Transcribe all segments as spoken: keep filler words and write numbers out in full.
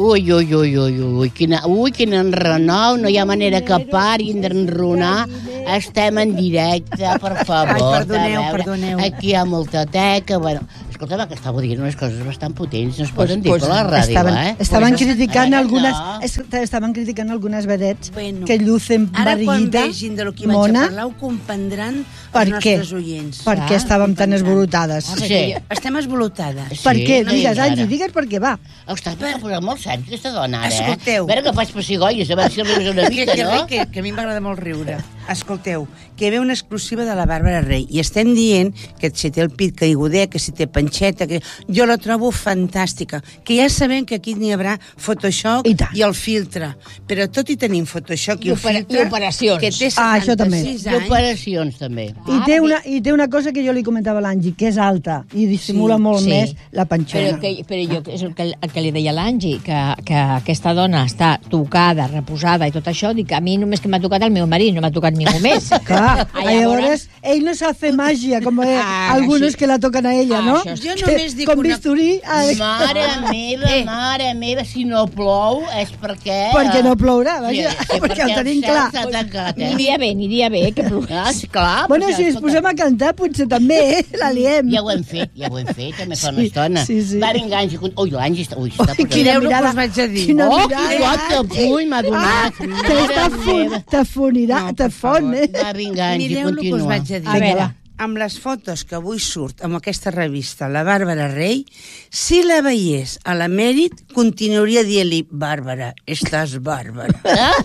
Ui, ui, ui, ui, ui, quina, ui, quin enrenou, no hi ha manera que parin d'enronar. Estem en directe, per favor. Ai, perdoneu, perdoneu. Aquí hi ha molta teca, bueno... Escolta'm, que estava dient unes coses bastant potents, no es poden dir pues, per la ràdio, estaven, eh? Estaven Pues, criticant ara algunes, no. es, estaven criticant algunes vedets Bueno, que lucen ara quan barriguita, vegin de lo que vaig mona, a parlar ho comprendran per els què? nostres oients. Perquè Ah, estàvem tan esbolotades. Sí. Estem esbolotades. Per què? no Digues, diguis Angie, ara. digues per què, va. Ostres, m'ha posat molt sèrio, aquesta dona, ara, eh? Escolteu. A veure que faig pessigolles, a veure si rius una Que, mica, que, no? que, que a mi m'agrada molt riure. Escolteu, que ve una exclusiva de la Bàrbara Rey i estem dient que si té el pit caigudet, que si té panxeta, que jo la trobo fantàstica, que ja sabem que aquí n'hi haurà Photoshop I i, tant. el filtre, però tot i tenim Photoshop i, I el opera- filtre... i operacions. Que té Ah, això també. setanta-sis I anys. operacions, també. I té, una, I té una cosa que jo li comentava a l'Angie, que és alta i dissimula Sí, molt sí. més la Però, panxona. que, però jo, és el que, el que li deia a l'Angie, que, que aquesta dona està tocada, reposada i tot això, dic, a mi només que m'ha tocat el meu marit, no m'ha tocat ningú més. Clar, Ah, llavors, ell no sap fer màgia, com eh, Ah, algunos sí. que la toquen a ella, Ah, no? això Jo Que només dic com una- bisturí... Ah, Mare meva, Eh. mare meva, si no plou és perquè... perquè no plourà, Sí, vaja, sí, perquè ho el tenim cel clar. s'ha tancat, eh? Aniria bé, aniria bé, que plogués. Ah, sí, clar. Bueno, perquè, si ens escolta, posem a cantar, potser també, eh? La liem. Ja ho hem fet, ja ho hem fet, també fa Sí, una estona. sí, sí. Va, vinga, Angie. Ui, l'Angie està... Ui, està Ui, posant... quina Mireu-lo mirada. que us vaig a dir. Quina Oh, mirada. que got de puny m'ha donat. Ah, Mare t'està fon, meva. t'afonirà, No, per t'afon, favor. eh? Va, vinga, Angie, Mireu el que us continua. vaig a dir. A veure. Amb les fotos que avui surt amb aquesta revista, la Bàrbara Rey, si la veiés a l'emèrit, continuaria dient-li, Bàrbara, estàs bàrbara.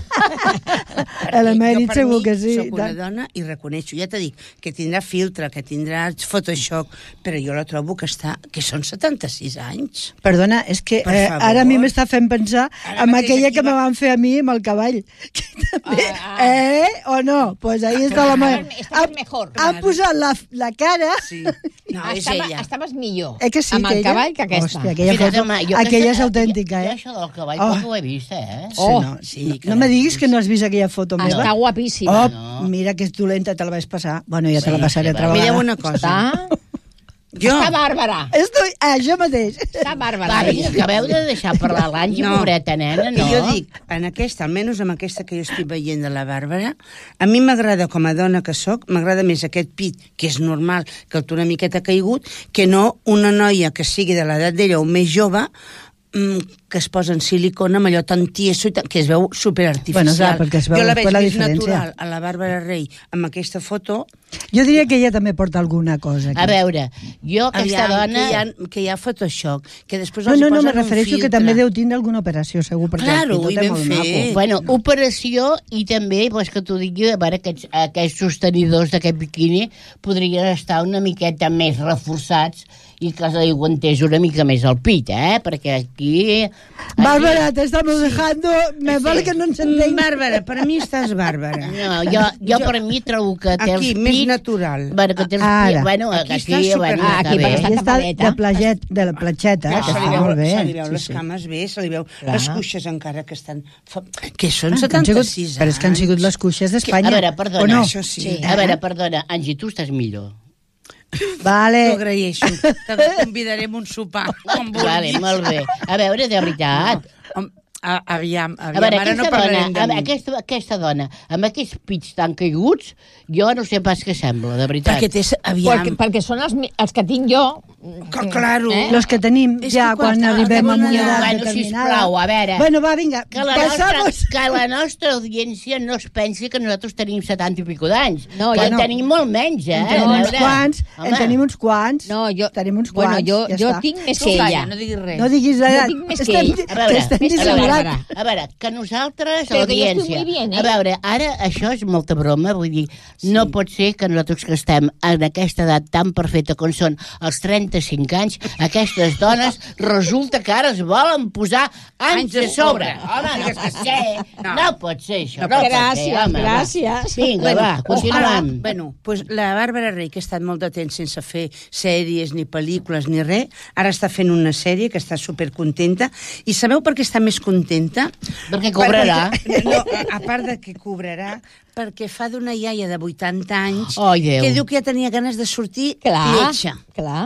A l'emèrit Jo, per segur mi, que sí. Soc una dona i reconeixo, ja t'he dit, que tindrà filtre, que tindrà Photoshop, però jo la trobo que està, que són setanta-sis anys. Perdona, és que Per eh, favor. ara a mi m'està fent pensar Ara en mateix aquella aquí que me va- van fer a mi amb el cavall. Que també, Ah, ah. eh? O no? Pues ahí està la mà. Estaves mejor. Han posat la, la cara... Sí. No, és Estava, ella. estaves millor Eh que sí, amb que el ella? cavall que aquesta. Hòstia, aquella, Mira, foto, demà, jo aquella és aquesta- autèntica, Jo eh? això del cavall Oh. poc ho he vist, eh? Sí, Oh. no, sí, que No la- me diguis que no has vist aquella foto Està meva. guapíssima. Oh, No. mira que és dolenta, te la vaig passar. Bueno, ja te la Sí, passaré sí, altra va. vegada. Mireu una cosa. Està, Jo, està bàrbara. Estoy... Això mateix. Està bàrbara. Va, vinga, acabeu de deixar parlar l'Angie, No. pobreta nena, que no? jo dic, en aquesta, almenys amb aquesta que jo estic veient de la Bàrbara, a mi m'agrada, com a dona que sóc, m'agrada més aquest pit, que és normal, que el té una miqueta caigut, que no una noia que sigui de l'edat d'ella o més jove, mm, que es posa en silicona amb allò tan tieso i tan, que es veu superartificial. Bueno, clar, perquè es veu jo la després veig la més diferència. natural a la Bàrbara Rey amb aquesta foto. Jo diria que ella també porta alguna cosa aquí. A veure, jo aquesta Aviam, dona... que, hi ha, que hi ha Photoshop, que després No, els no, no, posen me un refereixo que filtre. també deu tindre alguna operació, segur, perquè Claro, el ho pitó té vam molt fer. maco. Bueno, operació i també, pues, que t'ho digui, a veure, aquests, aquests sostenidors d'aquest biquini podrien estar una miqueta més reforçats i que aiguantés una mica més el pit, eh? Perquè aquí... aquí... Bárbara, te estamos dejando... Me Sí. vale que no ens entenc. Bàrbara, per a mi estàs bàrbara. No, jo, jo, Jo- per mi trobo que té Aquí, els més pits... natural. Bueno, que té els Ara. pits... Bueno, Aquí aquí, està super- bueno, Ah, està aquí bé. perquè està Ella està tapadeta. de, plaget, de la platxeta, Clar, que se li està veu, molt bé. se li veu Sí, les sí. cames bé, se li veu Clar. les cuixes encara que estan... Fa... Que són Ah, que han setanta-sis sigut, anys. però és que han sigut les cuixes d'Espanya. A veure, perdona. O no? Això sí. Sí. A veure, perdona, Angie, tu estàs millor. T'ho Vale. agraeixo. Te convidarem un sopar, com vulguis. Vale, molt bé. A veure, de veritat. Home, a- Aviam, A aviam, veure, ara no aquesta, dona, parlarem de amb mi. aquesta, aquesta dona, amb aquests pits tan caiguts, jo no sé pas què sembla, de veritat. Perquè té... Aviam, Perquè, perquè són els, mi- els que tinc jo. que, claro. Eh? Los que tenim És ja que quan quan està- arribem a una Bueno, edat bueno, determinada... sisplau, a veure. Bueno, va, vinga, Que la, nostra, passamos... que la nostra audiència no es pensi que nosaltres tenim setanta i pico d'anys. No, que jo en no. tenim molt menys, eh? En tenim A uns veure. quants, en Home. tenim uns quants. No, jo... Tenim uns Bueno, quants, jo, ja jo està. tinc més Tu que calla, ella. no diguis res. No diguis l'edat. Jo tinc més que Estem, ell. A veure, estem més que la dissimulats. Bàrbara. A veure, que nosaltres, Però que jo estic l'audiència... muy bien, eh? A veure, ara això és molta broma, vull dir, sí. No pot ser que nosaltres que estem en aquesta edat tan perfecta com són els trenta-cinc anys, aquestes dones resulta que ara es volen posar anys de sobre. Home, no pot ser. No, no pot ser això. No, pot ser, Gràcies, home, va. gràcies. Vinga, va, continuem. Ara, bueno, pues la Bàrbara Rey, que ha estat molt de temps sense fer sèries, ni pel·lícules, ni res, ara està fent una sèrie que està supercontenta. I sabeu per què està més contenta? Perquè cobrarà. Perquè, no, a part de que cobrarà, perquè fa d'una iaia de vuitanta anys Ai, Déu. que diu que ja tenia ganes de sortir Clar, lletja. clar.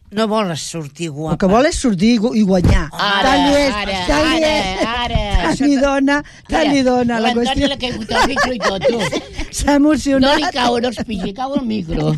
No vols sortir guapa. El que vol és sortir i gu- i guanyar. Ara, Tant li és, ara, tant li ara, és. ara. Tant li dona, tant li dona. La L'Antoni qüestió l'ha caigut al micro i tot, tu. s'ha No emocionat. li cauen els pits, li cau el micro.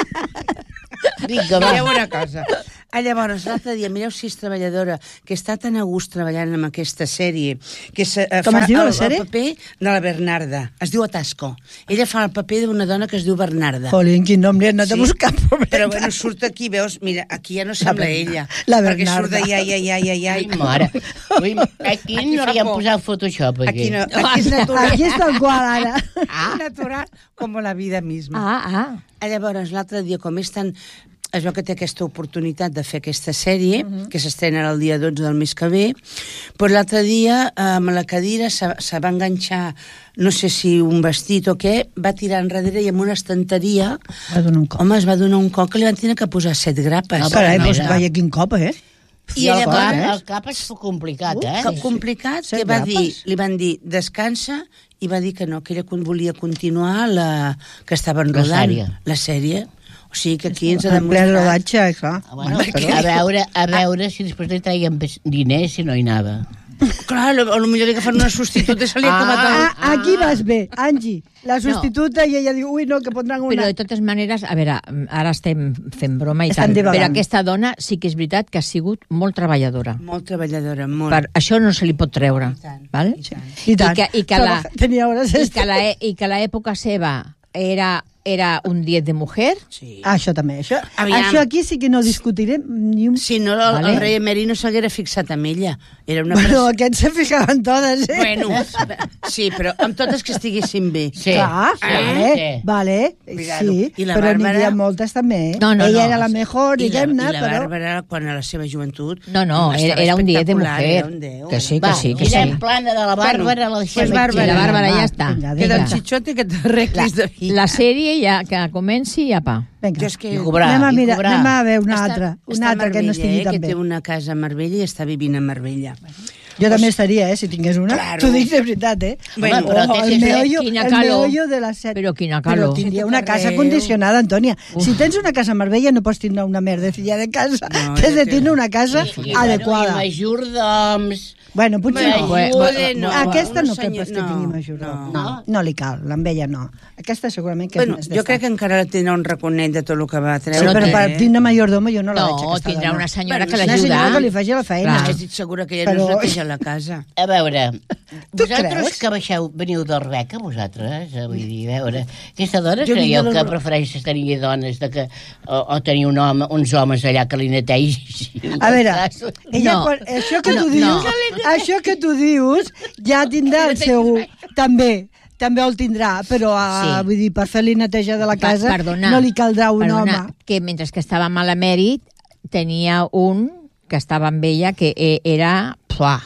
Vinga, va. Mireu una cosa. Ah, llavors, l'altre dia, mireu si és treballadora, que està tan a gust treballant amb aquesta sèrie, que se, eh, Com fa es diu, la el, sèrie? el paper de la Bernarda. Es diu Atasco. Ella fa el paper d'una dona que es diu Bernarda. Jolín, quin nom li han anat a buscar, pobreta. Però bueno, surt aquí, veus, mira, aquí ja no sembla Berna- ella. la Perquè Bernarda. surt de ai, ai, ai, ai, ai. Ai, mare. Ui, aquí Aquí no fa li han por. posat Photoshop, aquí. Aquí, no, aquí és natural. Aquí és tal qual, ara. Ah, natural, com la vida misma. Ah, ah. Ah, llavors, l'altre dia, com és tan... Es veu que té aquesta oportunitat de fer aquesta sèrie, uh -huh. que s'estrena el dia dotze del mes que ve, però l'altre dia, amb la cadira, se, se va enganxar, no sé si un vestit o què, va tirar enrere i amb una estanteria... Va donar un cop. Home, es va donar un cop que li van tenir que posar set grapes. Ah, Carai, mira. doncs vaya quin cop, eh? I I el, ella cap, va... el cap és complicat, eh? Que complicat, Set que va grapes. dir, li van dir, descansa, i va dir que no, que ella volia continuar la, que estaven La rodant. sèrie. La sèrie. O sigui que aquí ens ha En ple demostrat... rodatge, clar. Ah, bueno, a veure, a veure si després li traien pes- diners si no hi anava. Clar, a lo millor li agafen una substituta i se li ha acabat el... Ah, aquí vas bé, Angie. La substituta i ella diu, ui, no, que pondran Però una... de totes maneres, a veure, ara estem fent broma i Estan tant, divagant. però aquesta dona sí que és veritat que ha sigut molt treballadora. Molt treballadora, molt. Per això no se li pot treure. I tant, val? i tant. I tant. I que, i que la, Tenia hores i extra. que la, e- i que l'època seva era, era un diez de mujer. Sí. Ah, això també. Això, Aviam. això aquí sí que no discutirem ni un... Si no, el, Vale. el rei emèrit no s'haguera fixat amb ella. Era una... Bueno, pres- aquests se ficaven totes, eh? Bueno, sí, però amb totes que estiguessin bé. Sí. Clar, sí, vale, sí. vale, Cuidado. sí, I la però n'hi Bàrbara- havia moltes també. eh? No, no, Ella no, era la sí. mejor, I la, diguem-ne, i la però... Bàrbara, quan a la seva joventut... No, no, era, estava era un diez de espectacular, mujer. era un deu, Que sí, era que Va, sí, que quina sí. plana de la Bàrbara la pues deixem Bàrbara, aquí. la Bàrbara ja va, està. vinga, Que del vinga. xitxote que t'arreglis de vida. La sèrie ja que comenci ja pa. Vinga. Jo és que... I cobrar, anem a, i mirar, cobrar. anem a veure una Està- altra, està una a altra que no Marbella, estigui eh, tan que bé. té una casa a Marbella i està vivint a Marbella. Jo també estaria, eh, si tingués una. Claro. T'ho dic de veritat, eh? Bueno, però Oh, té el que ser- meollo, quina el calor. meollo de la set... Però quina Però calor. tindria Sí, una tot casa arreu. condicionada, Antònia. Si tens una casa a Marbella no pots tindre una merdecilla de casa. No, T'has de ja té- tindre una casa I, adequada. I majordoms... Bueno, potser no. Bueno, bueno, Aquesta no una crec senyor- que tingui majordom. no. No, no li cal, amb ella no. Aquesta segurament que Bueno, és més jo crec que encara tindrà un raconet de tot el que va Sí, treure. però eh? per tindre majordom jo no la veig, No, aquesta tindrà dona. una senyora Bueno, que Una senyora l'ajuda. que li faci la feina. Clar. Estic segura que ja Però- no es neteja la casa. A veure, Tu vosaltres creus? que baixeu, veniu d'Orbeca, vosaltres, eh, vull dir, a veure, aquesta dona Jo creieu vinc de que l'Or- prefereixes tenir dones de que, o, o tenir un home, uns homes allà que li netegin? A veure, els traços? ella, No. quan, això que No, tu no. dius, això que tu dius, ja tindrà el seu... També, també el tindrà, però a, Sí. vull dir, per fer-li neteja de la casa Pa- perdona, no li caldrà un perdona, home. que mentre que estava mal emèrit tenia un que estava amb ella que eh, era... Pua.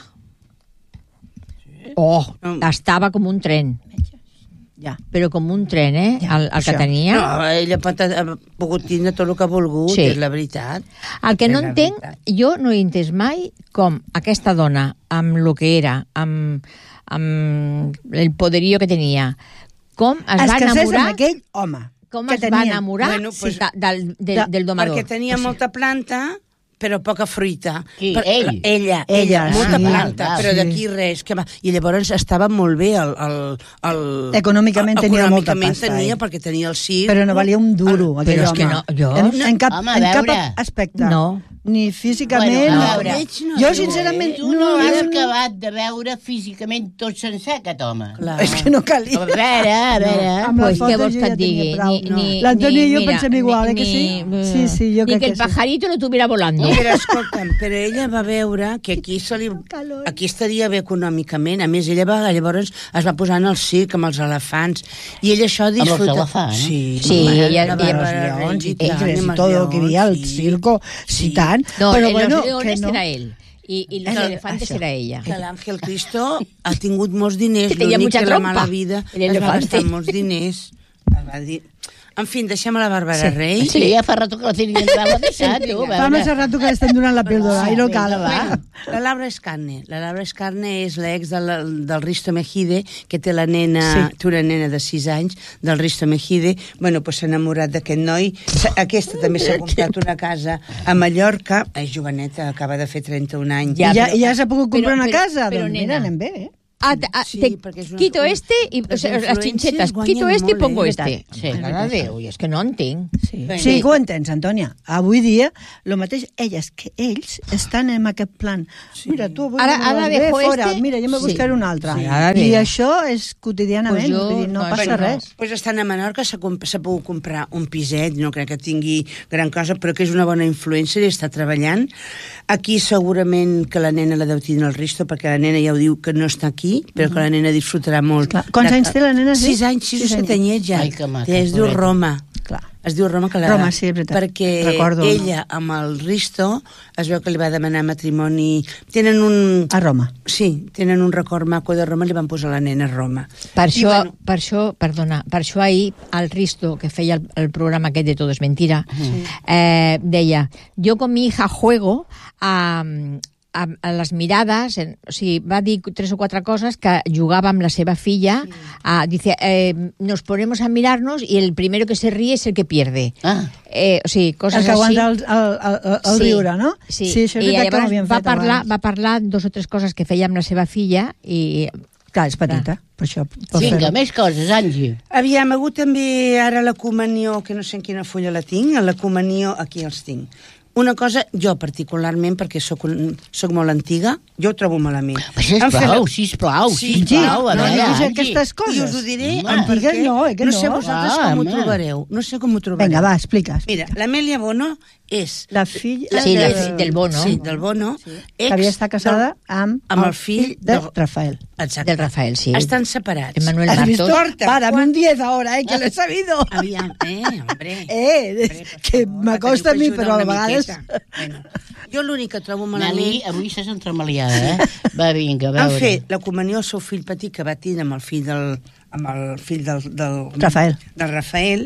Oh, Mm. estava com un tren, Ja. però com un tren, eh? Ja, el, el que això. tenia. No, ella pot ha pogut tindre tot el que ha volgut, Sí. és la veritat. El que no És la entenc, veritat. jo no he entès mai com aquesta dona, amb el que era, amb, amb el poderío que tenia, com es, Es va casés enamorar, amb aquell home. com que es va tenia. enamorar Bueno, sí, pues- de, del, del, de- del domador. Perquè tenia molta planta, però poca fruita. Qui? Per, Ell? Ella, Ella, ella, molta sí, planta, clar, però sí. d'aquí res. Que va. I llavors estava molt bé el... el, el Econòmicament tenia molta econòmicament pasta, tenia, ell. perquè tenia el circ. Però no valia un duro, El- aquell però és home. que no, jo- En, en, cap, Home, a en cap veure. aspecte. No. Ni físicament... Bueno, a ni- veure. Veig, no, jo, no, sincerament... eh? Tu no l'has no, acabat de veure físicament tot sencer, aquest home. Clar. És que no calia. A veure, a veure... Amb la Pues, foto què vols jo que ja et digui? tenia prou. Ni, No. ni, L'Antònia i jo mira, pensem igual, eh, que ni- sí? ni- Sí, sí, jo ni crec que el que sí. pajarito lo tuviera volando. Però escolta'm, però ella va veure que aquí se li... Calor. Aquí estaria bé econòmicament. A més, ella va, llavors es va posar en el circ amb els elefants. I ella això els disfruta... elefants? Sí, Sí, home, ella- la ella- Bàrbara Los leones y Reggi, tant, tigres y amb els todo lo que había, el leons, sí. circo, sí, tant. No, però en bueno, los que leones no. era él. Y, y los Era- elefantes això. era ella. Que l'Àngel Cristo ha tingut molts diners, Que tenia l'únic mucha que la trompa, mala vida el es va elefante. gastar molts diners. Es va dir... En fi, deixem a la Bàrbara Sí. Rey. Sí, ja fa rato que la tenia entrada deixat, tu. Fa massa rato que l'estem donant la píldora, i no cal. va. La Laura Escarne. La Laura Escarne és l'ex del, del Risto Mejide, que té la nena, Sí. té una nena de sis anys, del Risto Mejide. Bueno, pues s'ha enamorat d'aquest noi. S'ha- Aquesta també s'ha comprat una casa a Mallorca. És joveneta, acaba de fer trenta-un anys. I Ja, ja, però- i ja s'ha pogut comprar però- una però- casa. però, Doncs mira, nena, anem bé, eh? Ah, ah, Sí, te, perquè és una- quito este y les o sea, las influències chinchetas. guanyen Quito este y molt, pongo eh? este. Sí. Mare de Déu, i és que no entenc. Sí, Bé. sí que ho entens, Antònia. Avui dia, el mateix, elles, que ells estan en aquest plan. Mira, tu avui Ara- no ara vas bé, dejo fora, este. mira, jo me Sí. buscaré un altre. Sí. Ara I bé. això és quotidianament, Pues jo- vull dir, no, no, passa això no. res. Pues estant a Menorca s'ha comp- s'ha pogut comprar un piset, no crec que tingui gran cosa, però que és una bona influencer i està treballant. Aquí segurament que la nena la deu tindre el Risto, perquè la nena ja ho diu que no està aquí, però que la nena disfrutarà molt. Clar. Quants de- anys té la nena, sí? Sis anys, sis o Sis set anys. anyets ja. Ai, que maca, Es diu pobret. Roma. Clar. Es diu Roma, que la... Roma, sí, és veritat. Perquè Recordo, ella, amb el Risto, es veu que li va demanar matrimoni... Tenen un... A Roma. Sí, tenen un record maco de Roma, li van posar la nena a Roma. Per I, això, bueno, per això, perdona, per això ahir el Risto, que feia el, el programa aquest de Todo es Mentira, eh, deia, jo con mi hija juego a, a, a les mirades, en, o sigui, va dir tres o quatre coses que jugava amb la seva filla, a, dice, eh, nos ponemos a mirarnos y el primero que se ríe es el que pierde. Ah. Eh, o sigui, coses El que així. aguanta el, el, el, el Sí, riure, no? Sí, sí això és i veritat que llavors m'havien va fet parlar, abans. va parlar dos o tres coses que feia amb la seva filla i... Clar, és petita, per això. Per Vinga, fer-ho. més coses, Angi. Aviam, ha hagut també ara la comunió, que no sé en quina fulla la tinc, la comunió, aquí els tinc. Una cosa, jo particularment, perquè sóc, un, sóc molt antiga, jo ho trobo malament. Però sisplau, sisplau, Sí, sisplau, a no veure, diguis Angi. aquestes coses. I us ho diré, Home. en Antigues perquè no, eh, que no sé no. vosaltres Ah, com ho home. trobareu. No sé com ho trobareu. Vinga, va, explica. Mira, l'Amèlia Bono és... La filla Sí, de- del, del Bono, Sí, del Bono. que ex havia estat casada amb, amb el fill de del- Rafael. Exacte. del Rafael, sí. Estan separats. Emmanuel ¿Has Martos. visto? Porta, Párame quan- un diez ahora, eh, que lo he sabido. Aviam, eh, hombre. Eh, Hombre, per que favor, m'acosta a mi, teniu que però a ajudar una vegades... miqueta. Bueno, jo l'únic que trobo Nelly, malament... avui estàs entremaliada, eh? Va, vinga, a Han veure. fet la comunió al seu fill petit que va tindre amb el fill del, amb el fill del, del, Rafael. del Rafael.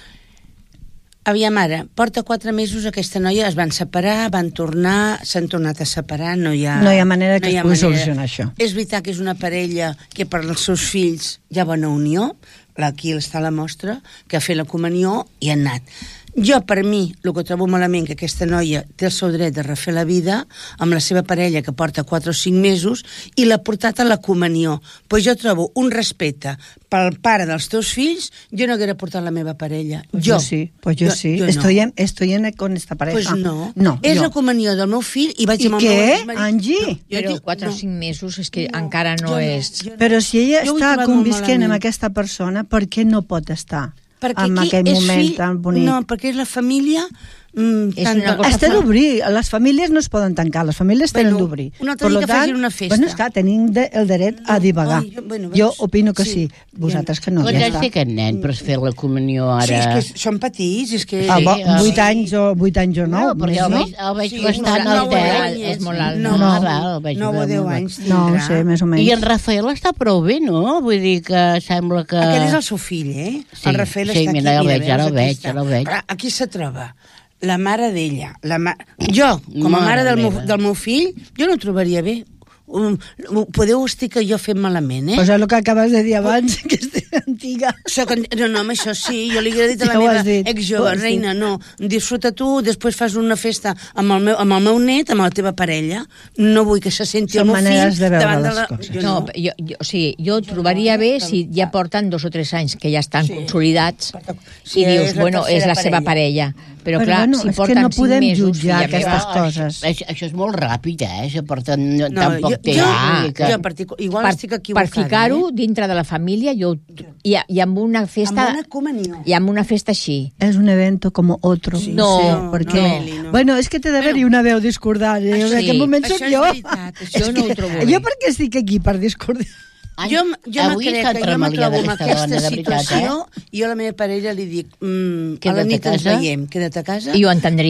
Aviam ara, porta quatre mesos aquesta noia, es van separar, van tornar, s'han tornat a separar, no hi ha... No hi ha manera que hi es ha pugui manera. solucionar això. És veritat que és una parella que per als seus fills hi ha bona unió, aquí està la mostra, que ha fet la comunió i han anat. Jo, per mi, el que trobo malament que aquesta noia té el seu dret de refer la vida amb la seva parella, que porta quatre o cinc mesos, i l'ha portat a la comunió. Pues jo trobo un respecte pel pare dels teus fills, jo no haguera portat la meva parella. Pues jo. yo sí, pues yo, sí. jo estoy, no. en, estoy en, con esta pareja. Pues no. No, és jo. la comunió del meu fill i vaig I amb el què, meu exmarit. Angie? Jo Però dic, quatre o no. cinc mesos és que encara Jo no és... jo Però si ella Jo ho he està trobat molt convisquent amb malament. aquesta persona, per què no pot estar Perquè en aquí aquell és moment fill, tan bonic? No, perquè és la família... Mm, És tant una de- cosa Has de fa- d'obrir, les famílies no es poden tancar, les famílies tenen Bueno, d'obrir. un altre Per dia lo que facin una festa. Bueno, és clar, tenim de, el dret a divagar. ai, jo- bueno, jo veus? opino que Sí. sí, vosaltres que no, Quants ja anys està. té aquest nen per fer la comunió ara? Sí, és que són petits, és que... Ah, Sí, bo, ah, vuit sí. anys o vuit anys o nou, No, perquè més, el no? veig, el veig Sí, bastant no, al no, terra. anys, és molt alt. No, No, no, val, el veig nou o molt deu alt. anys No, tindrà. ho sé, més o menys. I en Rafael està prou bé, no? Vull dir que sembla que... Aquest és el seu fill, eh? Sí, el Rafael sí, està aquí. mira, ja el veig, veus, ara el aquí veig, està. ara el veig. Clar, aquí se troba la mare d'ella. La ma... Jo, com a Mare mare del meu, meva. del meu fill, jo no ho trobaria bé. Um, podeu estar que jo fent malament, eh? Pues és el que acabes de dir abans, que estic antiga. Soc, en- no, no, amb això sí, jo li hauria dit a la Ja ho meva has dit, ho ex-jove, has dit. reina, no, disfruta tu, després fas una festa amb el meu, amb el meu net, amb la teva parella, no vull que se senti Són el meu fill maneres de veure davant les la... coses. Jo No, no. jo, jo, o sigui, jo trobaria bé si ja porten dos o tres anys que ja estan Sí. consolidats Sí, i dius, és la bueno, és la tercera seva parella. Però, Però clar, bueno, si és que porten no cinc podem mesos... jutjar ja aquestes veus. coses. Això, això és molt ràpid, eh? Se porten no, No, tan poc jo- temps. jo- vull dir que- jo particu- igual per, estic per equivocada. ficar-ho eh? dintre de la família jo, i, i amb una festa Amb una comunió. i amb una festa així. Es un evento como otro. Sí, No, sé, no, porque... no, Eli, no. Bueno, és que té d'haver-hi una veu discordant. I en sí, aquest moment això soc és jo. veritat, això Jo és no ho que- trobo bé. Jo per què estic aquí? Per discordar. Jo, jo Avui me crec està que jo me entremaliada trobo en aquesta aquesta dona, de veritat, situació i jo a la meva parella li dic mm, a la Queda't a nit ens casa. veiem, queda't a casa. I ho entendria.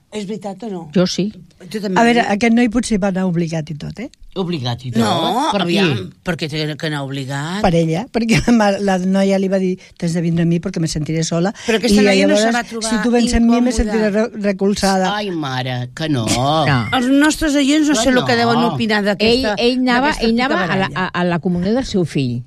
És veritat o no? Jo sí. Tu també. A veure, aquest noi potser va anar obligat i tot, eh? Obligat i tot. No, per aviam, qui? perquè té que anar obligat. Per ella, perquè la, la noia li va dir t'has de vindre a mi perquè me sentiré sola. Però aquesta i noia no llavors, se va trobar si tu vens amb mi me incòmoda. sentiré re recolzada. Ai, mare, que no. No. Els nostres oients no sé No, el que no. deuen opinar Ell, d'aquesta ell anava, d'aquesta ell anava a, la, picabaralla. a, a la comunió del seu fill.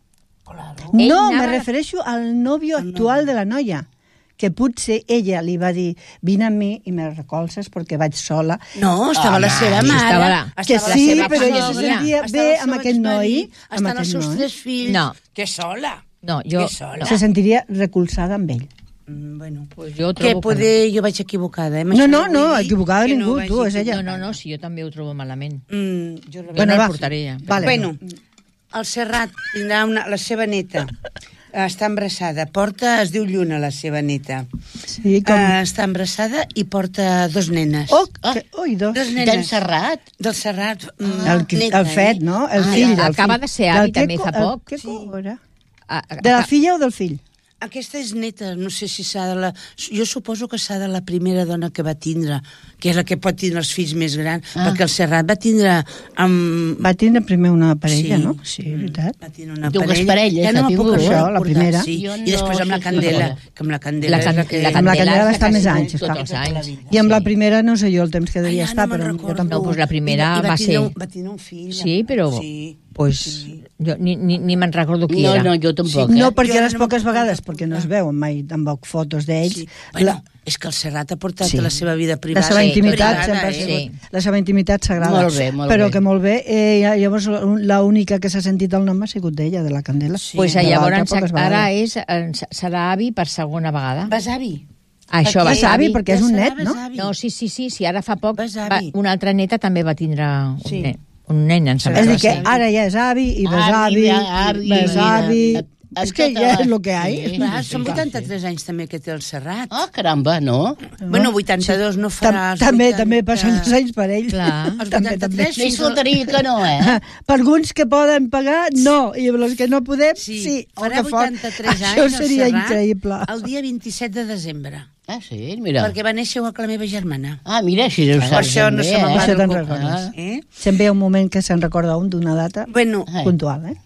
No, Ell me anava- refereixo al nòvio actual de la noia, que potser ella li va dir vine amb mi i me recolzes perquè vaig sola. No, estava la Home, seva sí, mare. estava la- Que estava la sí, seva però ella se exnòvia, sentia estava bé el amb seu aquest noi, exmarit, amb Estan aquest els seus noi. tres fills. No. Que sola. No, jo... Que sola. Se sentiria recolzada amb ell. Mm, bueno, Pues jo que trobo poder jo vaig equivocada, eh? Amb No, això no, vull no, dir equivocada que ningú, vagi tu, és ella. No, no, no, si jo també ho trobo malament. Mm, jo Jo Bueno, no va. el portaré ja. Vale. Bueno, el Serrat tindrà una, la seva neta. Està embarassada. Porta, es diu Lluna, la seva neta. Sí, com... Uh, està embarassada i porta dos nenes. Oh, que... Ui, dos. Dos nenes. D'en Serrat? Del Serrat. Mm, El, neta, el fet, eh? no? El Ah, fill. ja, del acaba fill. de ser avi Del també Queco- fa poc. el Queco, era? A, a, De la filla o del fill? Aquesta és neta, no sé si s'ha de la... Jo suposo que s'ha de la primera dona que va tindre, que és la que pot tindre els fills més grans, ah. perquè el Serrat va tindre... Amb... Va tindre primer una parella, Sí. no? Sí, veritat. Va tindre una Dues parella. parelles ja no ha me'n puc tingut. recordar, Això, la primera. Sí. Jo I després no amb la sé si Candela, recordo. que amb la Candela... La, can, és que- la Amb la Candela Candela va estar quasi més tot- anys, tots esclar. els anys. I amb la Sí. primera no sé jo el temps que devia Ai, estar, no me'n però jo recordo. tampoc. No, pues la primera I, i va va tindre ser- Un, va tindre un fill. Sí, però... Sí. Pues, Sí. jo ni, ni, ni me'n recordo qui No, era. no, jo tampoc. No, eh? perquè Jo les no poques me'n vegades, recordo. perquè no es veuen mai tampoc fotos d'ells, Sí. Bueno, la, és que el Serrat ha portat Sí. la seva vida la privada. seva Sí, intimitat privada, sempre ha eh? sigut... Sí. La seva intimitat sagrada. Molt bé, molt però bé. que molt bé. Eh, llavors, l'única que s'ha sentit el nom ha sigut d'ella, de la Candela. Sí. Pues De llavors l'altra, poques ara vegades. és, eh, serà avi per segona vegada. Besavi. Això va Perquè- ser avi. Besavi, perquè és un net, no? No, sí, sí, sí, sí, ara fa poc Besavi. va, una altra neta també va tindre un, Sí. nen, un nen, em sembla És a que dir, va que ser. ara ja és avi i besavi, avi, besavi... mira, És que en ja tota és la- el que hi ha. Sí. Clar, són vuitanta-tres anys també que té el Serrat. Ah, caramba, no? Bueno, vuitanta-dos no Tam farà... els també, vuitanta. també passen els anys per ell. Clar. Els també, també. vuitanta-tres Més fins al- faltaria que no, eh? Per alguns que poden pagar, no. I per els que no podem, sí. Sí, Oh, farà que fort. vuitanta-tres anys Això el seria Serrat, increïble. el dia vint-i-set de desembre. Ah, sí, mira. Perquè va néixer igual que la meva germana. Ah, mira, si ho Per saps això no també, se me'n eh? va Això te'n del recordes. cop. Eh? Sempre hi ha un moment que se'n recorda un d'una data Bueno, Ai. puntual, eh?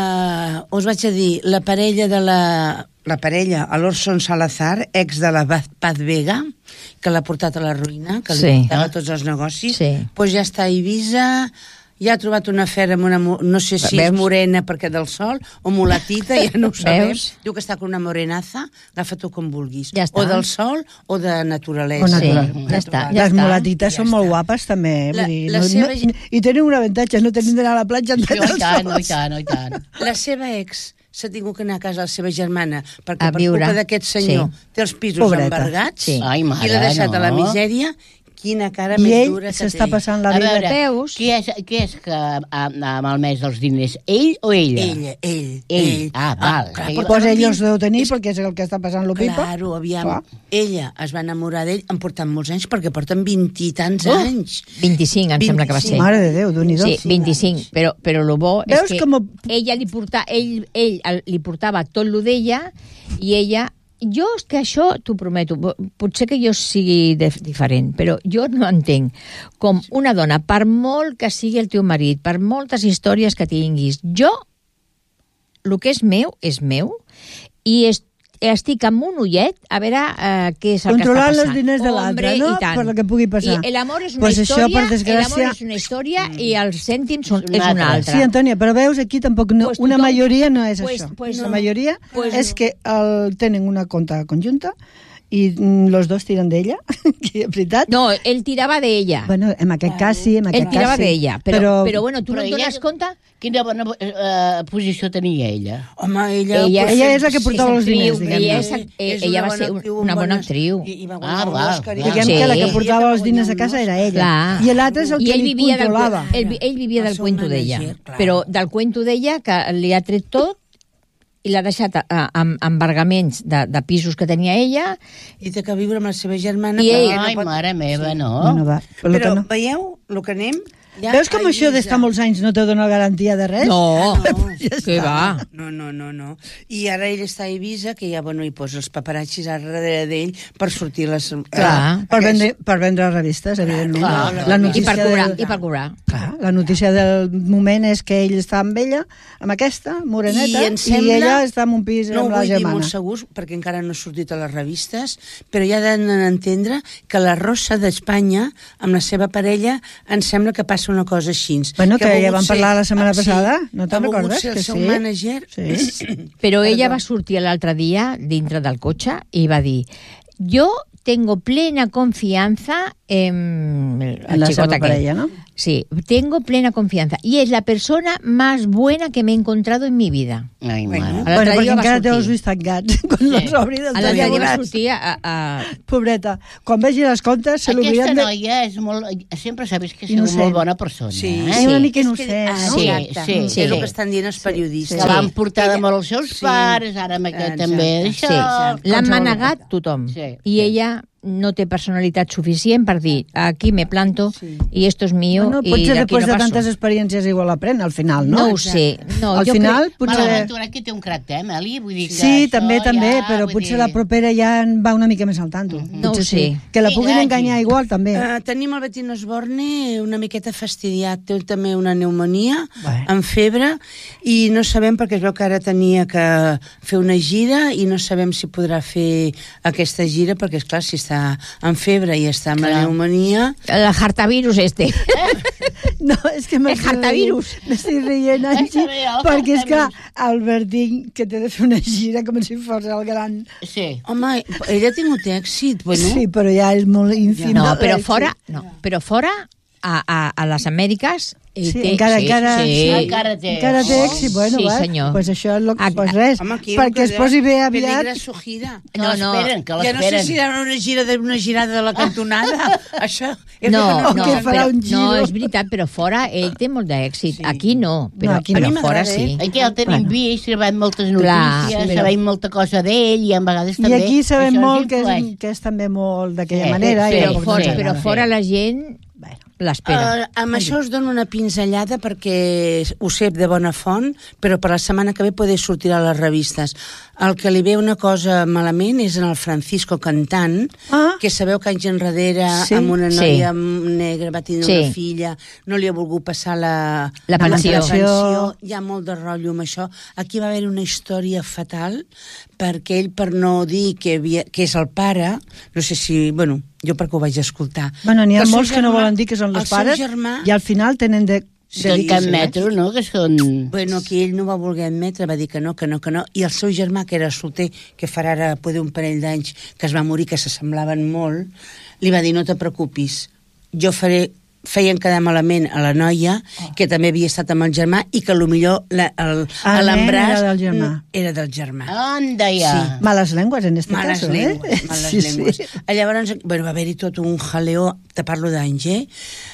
uh, us vaig a dir, la parella de la... La parella, l'Orson Salazar, ex de la Paz Paz Vega, que l'ha portat a la ruïna, que li Sí. portava tots els negocis, Sí. doncs ja està a Eivissa, ja ha trobat una afer amb una... mo- No sé si Veus? és morena perquè del sol, o mulatita, ja no ho sabem. Veus? Diu que està con una morenaza, agafa-t'ho com vulguis. Ja està. O del sol o de naturalesa. O Sí, natural. ja està. Les està. mulatites Ja són està. molt guapes, també. La- vull dir, la no, seva no, ge- I tenen un avantatge, no tenim d'anar a la platja en Sí, tant oi tant, oi tant, oi tant. La seva ex s'ha tingut que anar a casa de la seva germana perquè A per viure. culpa d'aquest senyor Sí. té els pisos Pobreta. embargats Sí. Ai, mare, i l'ha deixat no. a la misèria. Quina cara I més ell dura que s'està té. passant la A vida... veure, Veus? qui és, qui és que ha, ha malmès els diners? Ell o ella? Ell, ell, Ell. Ah, val. clar, Ell- porta Pues ell vint- els deu tenir, perquè és el que està passant lo pipa. Claro, aviam. Clar. Ella es va enamorar d'ell, han portat molts anys, perquè porten vint i tants Oh. anys. vint-i-cinc, em sembla que va ser. Mare de Déu, Déu-n'hi-do. Sí, vint-i-cinc, però, però el bo Veus és que com- ella li porta, ell, ell el- li portava tot lo d'ella i ella... Jo és que això, t'ho prometo, po- potser que jo sigui de, diferent, però jo no entenc com una dona, per molt que sigui el teu marit, per moltes històries que tinguis, jo, el que és meu, és meu, i és, estic amb un ullet a veure eh, què és el Controlant que està els passant. diners de l'altre, Hombre, no? i tant. Per lo que pugui passar. I l'amor és una Pues això, història, per desgràcia- l'amor és una història i els cèntims són, Una és una altra. altra. Sí, Antònia, però veus, aquí tampoc no, Pues una tothom- majoria no és pues- això. pues la no. majoria Pues és no. que el, tenen una compta conjunta i mm, los dos tiren d'ella, que és veritat. No, ell tirava d'ella. Bueno, en aquest cas sí, en aquest Ell tirava cas sí. d'ella, però, però, però bueno, tu Però no et ella- dones compte? Quina bona eh, posició tenia ella? Home, ella... Ella- pues, ella és la que sí, portava és els diners, actriu, diguem-ne. ella, És- és, eh, és ella una va ser bona actriu, una amb bona bones- actriu. I, i va Ah, guanyar un val, Òscar. i val. va Diguem Sí. que la que Ella portava va els diners a guanyar un casa era Òscar. ella. Clar. I l'altre és el I que ell li vivia del, controlava. ell, ell vivia El del seu cuento d'ella, manager, clar. però del cuento d'ella que li ha tret tot i l'ha deixat a, a, amb embargaments de, de pisos que tenia ella. I té que viure amb la seva germana. I perquè ell- no Ai, pot- mare meva, no. No, no va. Per lo Però que no. veieu el que anem? Ja, Veus com ai, això d'estar Lisa. molts anys no te dona garantia de res? No, no, ja que està. va. No, no, no, no. I ara ell està a Eivissa, que ja, bueno, hi posa els paparazzis a darrere d'ell per sortir les... Clar. Per vendre, per vendre revistes, evidentment. Clar, la I notícia per cobrar, del- i per cobrar. Clar, la notícia del moment és que ell està amb ella, amb aquesta, moreneta, I, em sembla, i ella està en un pis no ho amb la vull dir germana. molt segurs, perquè encara no ha sortit a les revistes, però ja han d'entendre que la Rosa d'Espanya, amb la seva parella, em sembla que passa una cosa així. Bueno, que ha ja volgut vam parlar la setmana ah, sí, passada, no te'n ha volgut recordes? ser el Que seu sí. mànager. Sí. Però ella va sortir l'altre dia dintre del cotxe i va dir: jo tengo plena confianza en el En la chicote seva aquel. parella, ¿no? Sí, tengo plena confianza. Y es la persona más buena que me he encontrado en mi vida. Ai, Bueno. mare. L'altre Bueno, dia perquè va encara té sortir. els ulls tancats quan les obri del L'altre dia va veuràs. sortir a... a... Pobreta, quan vegi les comptes se Aquesta l'obliden de... noia és molt... Sempre s'ha vist que és Innocent. molt bona persona. Sí, eh? Sí, una mica És innocent, que, ah, no? Sí, exacte. sí, És sí. el que estan dient els periodistes. Que van portar de Ella- molt els seus sí. pares, ara amb aquest Exacte. també. Sí, Això... l'han manegat tothom. Sí, I sí. ella no té personalitat suficient per dir aquí me planto Sí. y esto es mío Bueno, y potser d'aquí no després de passo. tantes experiències igual aprèn, al final, No no? ho sé. No, Al jo final, crec... potser... Malaventura que té un caràcter, eh, Meli? Vull dir que Sí, això també, també, ja, però vull potser dir... la propera ja en va una mica més al tanto. No ho Potser sé. sí. Que la Vinga, puguin Angie. enganyar igual, també. Uh, tenim el Betín Osborne una miqueta fastidiat, té també una pneumonia, Bueno. amb febre, i no sabem, perquè es veu que ara tenia que fer una gira i no sabem si podrà fer aquesta gira, perquè, és clar, si està amb febre i està amb la Clar. pneumonia... El hartavirus este. No, és que m'estic El hartavirus. rient- M'estic rient, Angie, també, el perquè és que hartavirus. el Bertín, que té de fer una gira com si fos el gran... Sí. Home, ella ha tingut èxit, bueno... Sí, però ja és molt ínfim. No, però fora, no, però fora a, a, a les Amèriques ell Sí, té, encara, sí, encara, sí. Encara té. encara té èxit. Bueno, Sí, va, senyor. pues això és lo que... Ah, Pues res, Home, aquí perquè es posi bé aviat... Peligra su gira. Que No, no. l'esperen, que Ja no sé l'esperen. si hi haurà una gira de, una girada de la cantonada. Això... és No, que O no, que farà però, un giro. no, és veritat, però fora ell té molt d'èxit. Sí. Aquí no, però, No, aquí no. però A mi fora m'agrada, sí. eh? Aquí el tenim Bueno. vist, sabem moltes Clar, notícies, sí. sabem molta cosa d'ell i a vegades I també... aquí sabem això ens molt que és, influeix. que és també molt d'aquella Sí, manera. sí, i Però, tampoc fora, ens però agrada. fora la gent Bueno. l'espera. Uh, amb això us dono una pinzellada perquè ho sé de bona font, però per la setmana que ve poder sortir a les revistes. El que li ve una cosa malament és en el Francisco cantant, Ah. que sabeu que anys enrere Sí. amb una Sí. noia negra va tenir Sí. una filla, no li ha volgut passar la, La pensió. la pensió. Hi ha molt de rotllo amb això. Aquí va haver una història fatal perquè ell, per no dir que, havia, que és el pare, no sé si... Bueno, jo perquè ho vaig escoltar. Bueno, n'hi ha el seu molts que no germà- volen dir que són el els seu pares germà- i al final tenen de... Sí, De sí, Can sí. Metro, no?, que són... Bueno, aquí ell no va voler admetre, va dir que no, que no, que no. I el seu germà, que era solter, que farà ara poder un parell d'anys, que es va morir, que s'assemblaven molt, li va dir, no te preocupis, jo faré... Feien quedar malament a la noia, oh. que també havia estat amb el germà, i que potser la, el, Ah, l'embràs era del germà. mm, era del germà. Anda ja. Sí. Males lenguas, en este Males caso, llengües, eh? males Sí, llengües. sí. Llavors, bueno, va haver-hi tot un jaleo, te parlo d'anys, eh?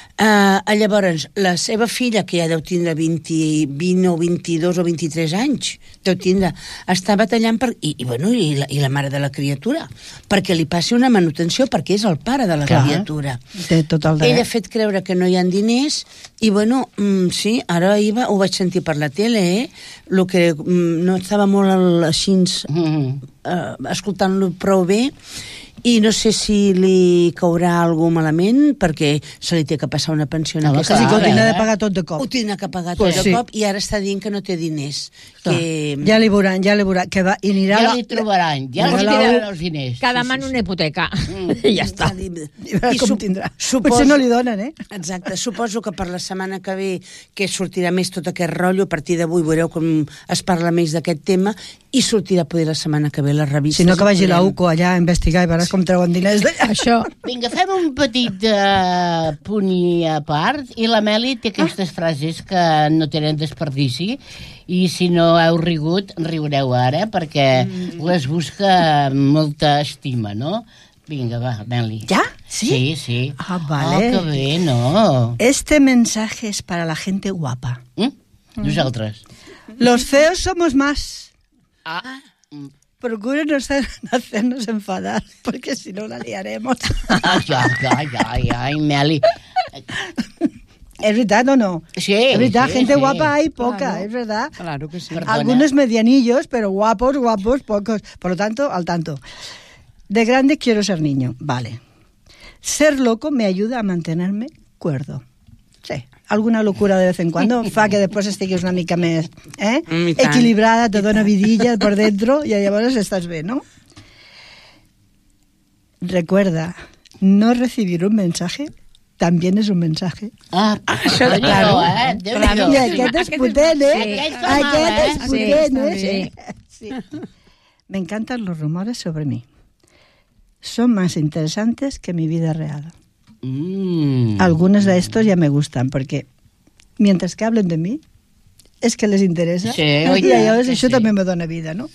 Uh, llavors, la seva filla, que ja deu tindre vint, vint o vint-i-dos o vint-i-tres anys, deu tindre, està batallant per... I, i, bueno, i, la, i la mare de la criatura, perquè li passi una manutenció, perquè és el pare de la Clar. criatura. Té tot el Ell ha dret. fet creure que no hi ha diners i, bueno, mm, sí, ara ahir va, ho vaig sentir per la tele, eh? Lo que mm, no estava molt al- així Mm. eh, escoltant-lo prou bé, i no sé si li caurà algú malament perquè se li té que passar una pensió en Home, aquesta Sí, que ho Clar, tindrà eh? de pagar tot de cop. ho tindrà que pagar Pues tot sí. de cop i ara està dient que no té diners. Clar. Que... Ja li veuran, ja li veuran. Que va, i anirà... Ja la- li trobaran, ja la- li la- trobaran els diners. Que demanen una hipoteca. I ja està. I veurà com su- tindrà. suposo- Potser no li donen, eh? Exacte, suposo que per la setmana que ve que sortirà més tot aquest rotllo, a partir d'avui veureu com es parla més d'aquest tema i sortirà poder la setmana que ve les revistes. Si no, que vagi la Podrem- U C O allà a investigar i veuràs com treuen diners d'allà. Això, Vinga, fem un petit uh, punt i a part, i la Meli té aquestes frases que no tenen desperdici, i si no heu rigut, riureu ara, perquè mm. les busca amb molta estima, no? Vinga, va, Meli. ¿Ya? ¿Sí? Sí, sí. Ah, vale. Oh, que bé, no? Este mensaje es para la gente guapa. Mm? Nosaltres. Los feos somos más. Ah, Procura no hacer- no hacernos enfadar, porque si no la liaremos. ai, ai, ai, ai, ai, Meli. ¿Es verdad o no? Sí, es verdad, sí, gente sí. guapa hay poca, Claro. es verdad. Claro que sí. Perdona. Algunos medianillos, pero guapos, guapos, pocos. Por lo tanto, al tanto. De grande quiero ser niño, vale. Ser loco me ayuda a mantenerme cuerdo. Sí, alguna locura de vez en cuando fa que després estiguis una mica més eh? I tant. equilibrada, te dona vidilla por dentro y llavors estás bé, ¿no? Recuerda, no recibir un mensaje también es un mensaje. Ah, Això, Déu-n'hi-do, claro. eh? Déu-n'hi-do. I aquest és potent, eh? Sí, aquest fa mal, Aquest eh? és potent, Sí, eh? Sí. Me encantan los rumores sobre mí. Son más interesantes que mi vida real. Mm. Algunos de estos ya me gustan, porque mientras que hablen de mí, es que les interessa. Sí, I oi tant llavors que això sí. també me dona vida, no?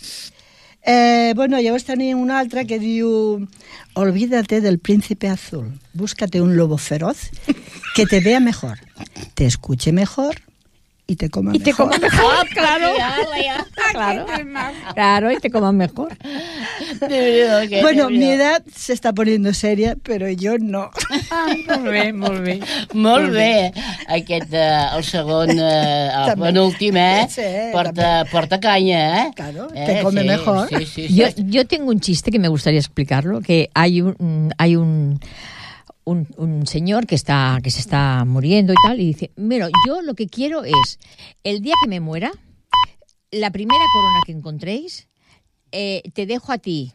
Eh, bueno, llavors tenim una altra que diu: olvídate del príncipe azul, búscate un lobo feroz que te vea mejor, te escuche mejor y te coma Y te mejor. coma mejor, claro. Ja, ja. Claro, claro, y te coman mejor. Déu-n'hi-do, aquest, Bueno, Déu-n'hi-do. mi edad se está poniendo seria, pero yo no. Molt bé, molt bé. Molt bé. Aquest, eh, el segon, eh, el També. penúltim, eh? Sí, porta, porta canya, eh? Claro, eh, te come sí, mejor. Sí, sí, sí. Yo, yo tengo un chiste que me gustaría explicarlo, que hay un, hay un, un, un señor que está que se está muriendo y tal, y dice, mira, yo lo que quiero es, el día que me muera, la primera corona que encontréis, eh, te dejo a ti,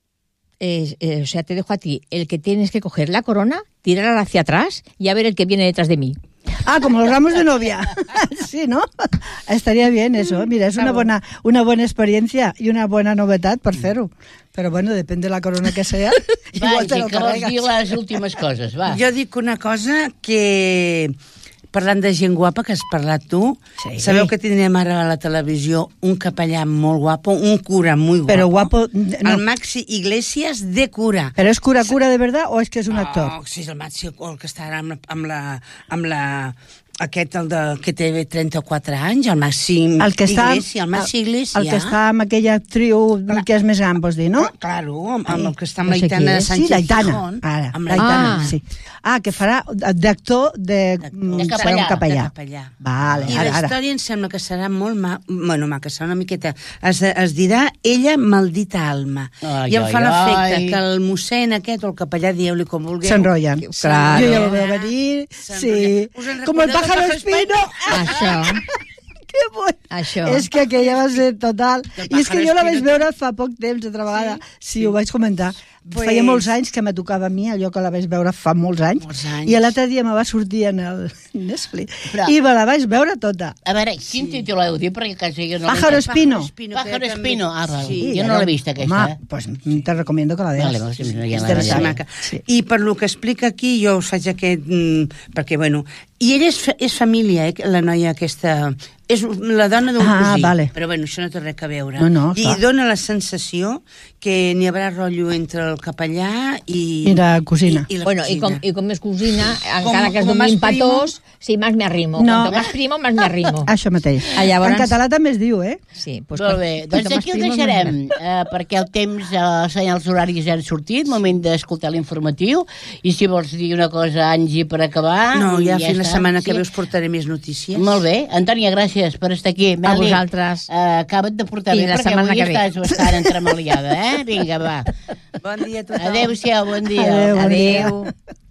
eh, eh, o sea, te dejo a ti el que tienes que coger la corona, tirarla hacia atrás y a ver el que viene detrás de mí. Ah, como los ramos de novia. Sí, ¿no? Estaría bien eso. Mira, es una buena, una buena experiencia y una buena novedad, por cero. Pero bueno, depende de la corona que sea. Va, Igual te i lo que vols carregas. dir les últimes coses, va. Jo dic una cosa que, parlant de gent guapa, que has parlat tu, Sí. sabeu que tindrem ara a la televisió un capellà molt guapo, un cura molt guapo. Pero guapo, no. El Maxi Iglesias de cura. ¿Pero es cura cura de verdad o es que es un actor? Oh, sí, és el Maxi, el que està ara amb, amb la... Amb la aquest, el de, que té trenta-quatre anys, el Maxi El que està, Iglesias, el Maxi Iglesias. el que està amb aquella actriu que és més gran, vols dir, no? Ah, claro, amb, amb el que està amb No la sé Aitana qui de és. Sánchez Sí, l'Aitana. Gijón. Ara, Amb l'Aitana, Ah. sí. Ah, que farà d'actor de, mm, De serà capellà. un capellà. De capellà. Vale, I ara, la ara. història em sembla que serà molt ma... bueno, maca, serà una miqueta... Es, es dirà Ella maldita alma. Ai, I em ai, fa l'efecte ai. que el mossèn aquest o el capellà, dieu-li com vulgueu... S'enrotllen. Claro. Yo ya lo veo venir, sí. S'enrotllen. Us en Como el recordeu del pájaro pájaro espino. Això, Que bueno. això. És que aquella va ser total. El I és que pájaro jo la vaig espino. veure fa poc temps, altra vegada. Sí, sí, ho vaig comentar. Pues- Feia molts anys que me tocava a mi, allò que la vaig veure fa molts anys. Molts anys. I l'altre dia me va sortir en el Netflix. Però- I me la vaig veure tota. A veure, quin títol heu dit? Perquè quasi jo no l'he Pájaro entès. espino. Pájaro que espino. també- Ah, val. Sí. Jo no l'he vist, aquesta, Home, eh? pues te recomiendo que la veas. Vale, vale, sí, ja És la interessant. veuré. Maca. Sí. I per lo que explica aquí, jo us faig aquest... Mm, perquè, bueno... I ella és, fa- és família, eh, la noia aquesta... És la dona d'un Ah, cosí. vale. Però, bueno, això no té res a veure. No, no, I clar. dona la sensació que n'hi haurà rotllo entre el capellà i... I la cosina. I, i la Bueno, y, cosina. com, y como es cocina, Como- encara que es como domin más primo. patós, sí, más me arrimo. No. Cuanto más primo, más me arrimo. Això mateix. Ah, llavors- En català també es diu, eh? Sí, pues Molt cuan- bé, cuanto doncs más aquí el primo, más me deixarem, eh, perquè el temps, eh, els senyals horaris ja han sortit, moment d'escoltar l'informatiu, i si vols dir una cosa, Angie, per acabar... No, ja, ja fins la està, setmana sí? que ve us portaré més notícies. Molt bé. Antònia, gràcies per estar aquí. A vosaltres. Eh, acaba't de portar I bé, la perquè setmana avui que ve. estàs bastant entremaliada, eh? Vinga, va. Bon dia a tothom. Adéu-siau, bon dia. Adéu, bon dia. Adéu.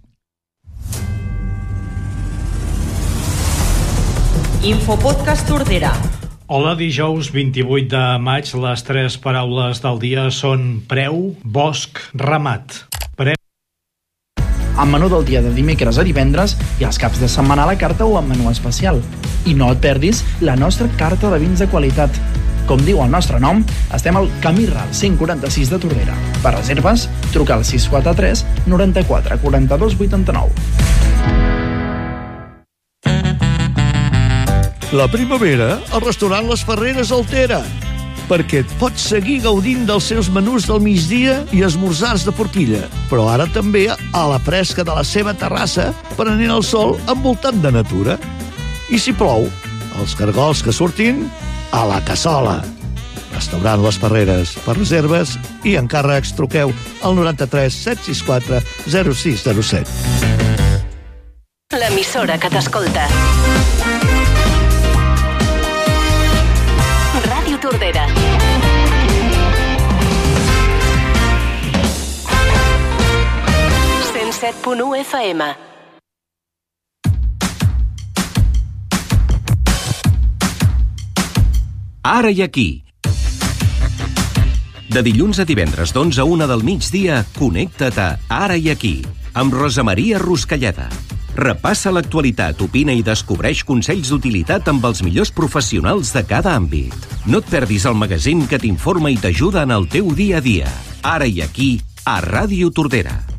Infopodcast Tordera. Hola, dijous vint-i-vuit de maig, les tres paraules del dia són preu, bosc, ramat. Preu. El menú del dia de dimecres a divendres i els caps de setmana a la carta o en menú especial. I no et perdis la nostra carta de vins de qualitat. Com diu el nostre nom, estem al Camí Ral cent quaranta-sis de Tordera. Per reserves, truca al sis quatre tres noranta-quatre quaranta-dos vuitanta-nou. La primavera, el restaurant Les Ferreres altera, perquè et pots seguir gaudint dels seus menús del migdia i esmorzars de forquilla, però ara també a la fresca de la seva terrassa, prenent el sol envoltat de natura. I si plou, els cargols que surtin a la cassola. Restaurant Les Ferreres. Per reserves i encàrrecs truqueu al noranta-tres set sis quatre zero sis zero set. l'emissora que t'escolta. Ràdio Tordera. cent set punt u F M. Ara i aquí. De dilluns a divendres d'onze a una del migdia, connecta't a Ara i aquí, amb Rosa Maria Ruscalleda. Repassa l'actualitat, opina i descobreix consells d'utilitat amb els millors professionals de cada àmbit. No et perdis el magazín que t'informa i t'ajuda en el teu dia a dia. Ara i aquí, a Ràdio Tordera.